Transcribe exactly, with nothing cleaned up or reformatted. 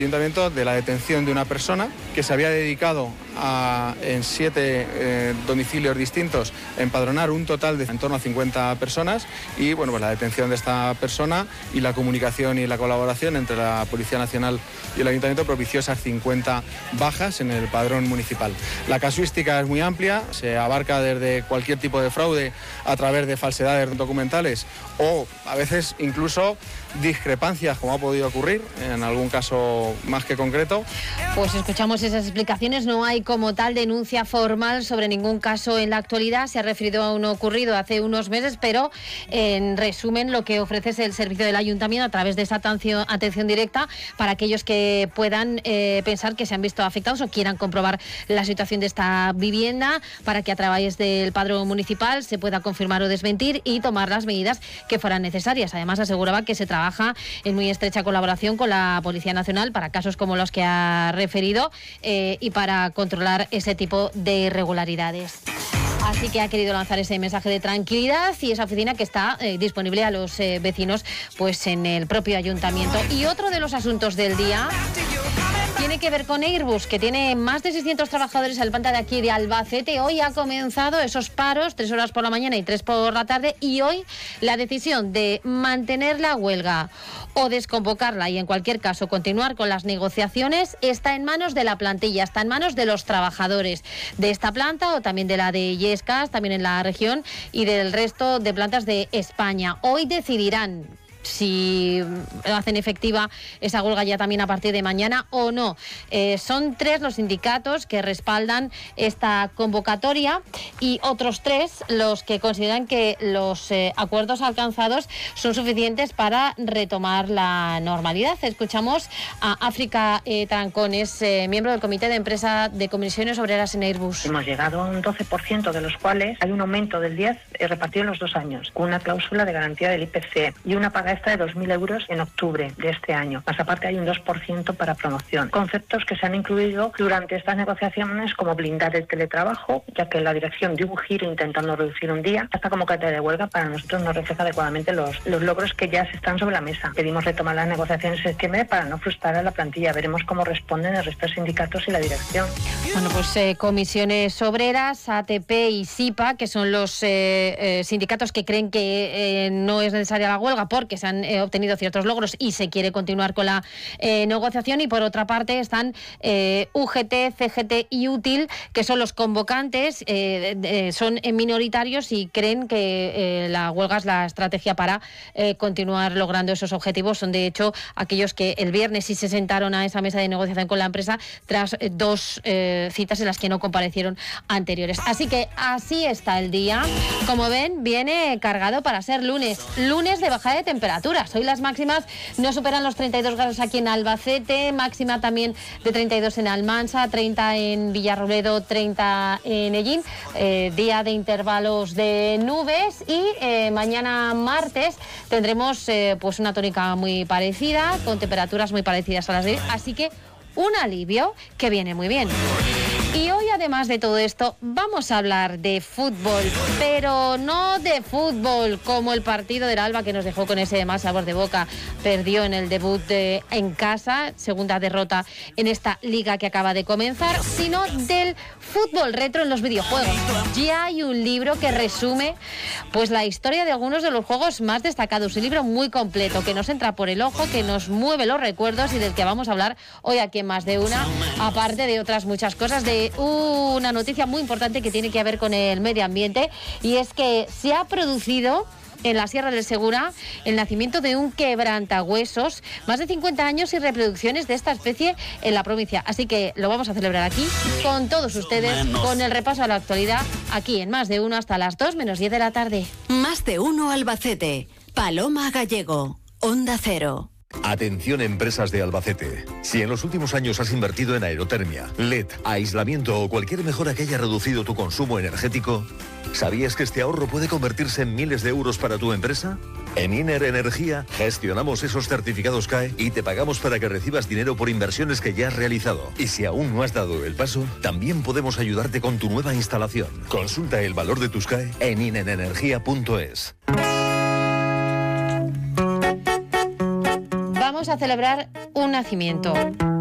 Ayuntamiento de la detención de una persona que se había dedicado a, en siete eh, domicilios distintos, empadronar un total de en torno a cincuenta personas y bueno, pues la detención de esta persona y la comunicación y la colaboración entre la Policía Nacional y el Ayuntamiento propició esas cincuenta bajas en el padrón municipal. La casuística es muy amplia, se abarca desde cualquier tipo de fraude a través de falsedades documentales o a veces incluso discrepancias, como ha podido ocurrir en algún caso más que concreto. Pues escuchamos esas explicaciones. No hay como tal denuncia formal sobre ningún caso en la actualidad. Se ha referido a uno ocurrido hace unos meses, pero en resumen lo que ofrece es el servicio del Ayuntamiento a través de esa atención, atención directa para aquellos que puedan eh, pensar que se han visto afectados o quieran comprobar la situación de esta vivienda, para que a través del padrón municipal se pueda confirmar o desmentir y tomar las medidas que fueran necesarias. Además, aseguraba que se trabaja en muy estrecha colaboración con la Policía Nacional para casos como los que ha referido eh, y para controlar ese tipo de irregularidades. Así que ha querido lanzar ese mensaje de tranquilidad y esa oficina que está eh, disponible a los eh, vecinos pues en el propio ayuntamiento. Y otro de los asuntos del día tiene que ver con Airbus, que tiene más de seiscientos trabajadores en la planta de aquí de Albacete. Hoy ha comenzado esos paros, tres horas por la mañana y tres por la tarde, y hoy la decisión de mantener la huelga o desconvocarla y en cualquier caso continuar con las negociaciones está en manos de la plantilla, está en manos de los trabajadores de esta planta o también de la de Illescas, también en la región, y del resto de plantas de España. Hoy decidirán si hacen efectiva esa huelga ya también a partir de mañana o no. Eh, son tres los sindicatos que respaldan esta convocatoria y otros tres los que consideran que los eh, acuerdos alcanzados son suficientes para retomar la normalidad. Escuchamos a África eh, Trancones, eh, miembro del Comité de Empresa de Comisiones Obreras en Airbus. Hemos llegado a un doce por ciento, de los cuales hay un aumento del diez por ciento eh, repartido en los dos años, con una cláusula de garantía del I P C y una paga esta de dos mil euros en octubre de este año. Más aparte hay un dos por ciento para promoción. Conceptos que se han incluido durante estas negociaciones como blindar el teletrabajo, ya que la dirección dio un giro intentando reducir un día. Esta convocatoria de huelga para nosotros no refleja adecuadamente los, los logros que ya se están sobre la mesa. Pedimos retomar las negociaciones en septiembre para no frustrar a la plantilla. Veremos cómo responden el resto de sindicatos y la dirección. Bueno, pues eh, comisiones obreras, A T P y SIPA, que son los eh, eh, sindicatos que creen que eh, no es necesaria la huelga porque se han eh, obtenido ciertos logros y se quiere continuar con la eh, negociación, y por otra parte están eh, U G T, C G T y Útil, que son los convocantes, eh, eh, son minoritarios y creen que eh, la huelga es la estrategia para eh, continuar logrando esos objetivos. Son de hecho aquellos que el viernes sí se sentaron a esa mesa de negociación con la empresa tras eh, dos eh, citas en las que no comparecieron anteriores. Así que así está el día. Como ven, viene cargado para ser lunes, lunes de bajada de temperaturas. Hoy las máximas no superan los treinta y dos grados aquí en Albacete, máxima también de treinta y dos en Almansa, treinta en Villarrobledo, treinta en Ellín, eh, día de intervalos de nubes, y eh, mañana martes tendremos eh, pues una tónica muy parecida, con temperaturas muy parecidas a las de hoy, así que un alivio que viene muy bien. Y hoy, además de todo esto, vamos a hablar de fútbol, pero no de fútbol como el partido del Alba, que nos dejó con ese más sabor de boca. Perdió en el debut de, en casa, segunda derrota en esta liga que acaba de comenzar, sino del fútbol retro en los videojuegos. Ya hay un libro que resume pues la historia de algunos de los juegos más destacados, un libro muy completo que nos entra por el ojo, que nos mueve los recuerdos y del que vamos a hablar hoy aquí en Más de Una, aparte de otras muchas cosas, de una noticia muy importante que tiene que ver con el medio ambiente, y es que se ha producido en la Sierra del Segura el nacimiento de un quebrantahuesos, más de cincuenta años y reproducciones de esta especie en la provincia. Así que lo vamos a celebrar aquí con todos ustedes, con el repaso a la actualidad, aquí en Más de Uno hasta las dos menos diez de la tarde. Más de Uno Albacete, Paloma Gallego, Onda Cero. Atención, empresas de Albacete. Si en los últimos años has invertido en aerotermia, L E D, aislamiento o cualquier mejora que haya reducido tu consumo energético, ¿sabías que este ahorro puede convertirse en miles de euros para tu empresa? En Iner Energía gestionamos esos certificados C A E y te pagamos para que recibas dinero por inversiones que ya has realizado. Y si aún no has dado el paso, también podemos ayudarte con tu nueva instalación. Consulta el valor de tus C A E en inerenergia punto es. vamos a celebrar un nacimiento.